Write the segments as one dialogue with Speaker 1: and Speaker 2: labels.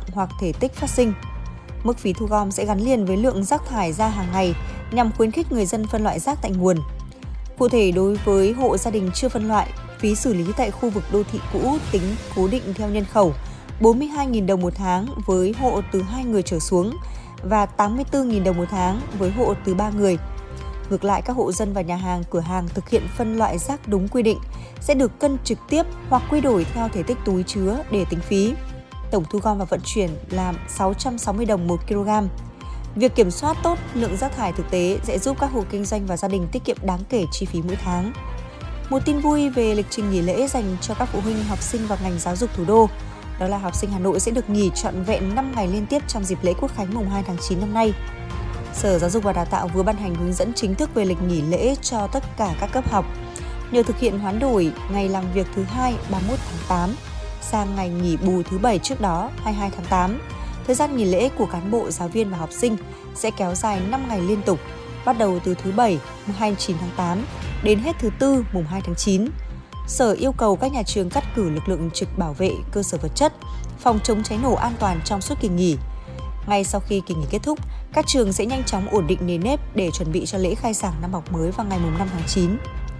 Speaker 1: hoặc thể tích phát sinh. Mức phí thu gom sẽ gắn liền với lượng rác thải ra hàng ngày nhằm khuyến khích người dân phân loại rác tại nguồn. Cụ thể, đối với hộ gia đình chưa phân loại, phí xử lý tại khu vực đô thị cũ tính cố định theo nhân khẩu 42.000 đồng một tháng với hộ từ 2 người trở xuống và 84.000 đồng một tháng với hộ từ 3 người. Ngược lại, các hộ dân và nhà hàng, cửa hàng thực hiện phân loại rác đúng quy định sẽ được cân trực tiếp hoặc quy đổi theo thể tích túi chứa để tính phí. Tổng thu gom và vận chuyển là 660 đồng 1 kg. Việc kiểm soát tốt lượng rác thải thực tế sẽ giúp các hộ kinh doanh và gia đình tiết kiệm đáng kể chi phí mỗi tháng. Một tin vui về lịch trình nghỉ lễ dành cho các phụ huynh học sinh và ngành giáo dục thủ đô. Đó là học sinh Hà Nội sẽ được nghỉ trọn vẹn 5 ngày liên tiếp trong dịp lễ Quốc khánh mùng 2 tháng 9 năm nay. Sở Giáo dục và Đào tạo vừa ban hành hướng dẫn chính thức về lịch nghỉ lễ cho tất cả các cấp học. Nhờ thực hiện hoán đổi ngày làm việc thứ 2 31 tháng 8 sang ngày nghỉ bù thứ 7 trước đó 22 tháng 8, thời gian nghỉ lễ của cán bộ, giáo viên và học sinh sẽ kéo dài 5 ngày liên tục, bắt đầu từ thứ 7 mùng 29 tháng 8 đến hết thứ 4 mùng 2 tháng 9. Sở yêu cầu các nhà trường cắt cử lực lượng trực bảo vệ cơ sở vật chất, phòng chống cháy nổ an toàn trong suốt kỳ nghỉ. Ngay sau khi kỳ nghỉ kết thúc, các trường sẽ nhanh chóng ổn định nền nếp để chuẩn bị cho lễ khai giảng năm học mới vào ngày mùng 5 tháng 9.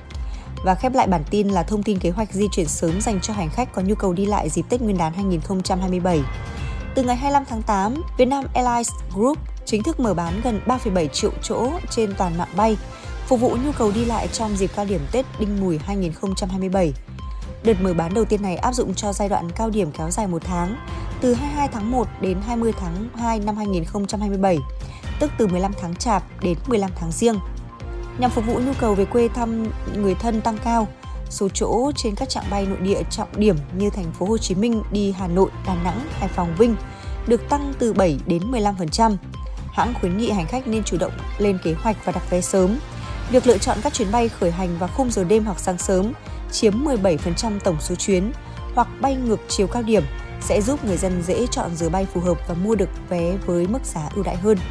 Speaker 1: Và khép lại bản tin là thông tin kế hoạch di chuyển sớm dành cho hành khách có nhu cầu đi lại dịp Tết Nguyên đán 2027. Từ ngày 25 tháng 8, Vietnam Airlines Group chính thức mở bán gần 3,7 triệu chỗ trên toàn mạng bay, phục vụ nhu cầu đi lại trong dịp cao điểm Tết Đinh Mùi 2027. Đợt mở bán đầu tiên này áp dụng cho giai đoạn cao điểm kéo dài 1 tháng, từ 22 tháng 1 đến 20 tháng 2 năm 2027, tức từ 15 tháng Chạp đến 15 tháng Giêng. Nhằm phục vụ nhu cầu về quê thăm người thân tăng cao, số chỗ trên các chặng bay nội địa trọng điểm như thành phố Hồ Chí Minh đi Hà Nội, Đà Nẵng, Hải Phòng, Vinh được tăng từ 7 đến 15%. Hãng khuyến nghị hành khách nên chủ động lên kế hoạch và đặt vé sớm. Việc lựa chọn các chuyến bay khởi hành vào khung giờ đêm hoặc sáng sớm chiếm 17% tổng số chuyến hoặc bay ngược chiều cao điểm sẽ giúp người dân dễ chọn giờ bay phù hợp và mua được vé với mức giá ưu đãi hơn.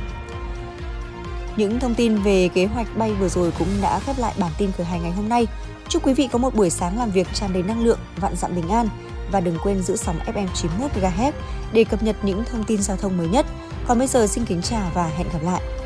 Speaker 1: Những thông tin về kế hoạch bay vừa rồi cũng đã khép lại bản tin khởi hành ngày hôm nay. Chúc quý vị có một buổi sáng làm việc tràn đầy năng lượng, vạn dặm bình an và đừng quên giữ sóng FM 91 MHz để cập nhật những thông tin giao thông mới nhất. Còn bây giờ xin kính chào và hẹn gặp lại.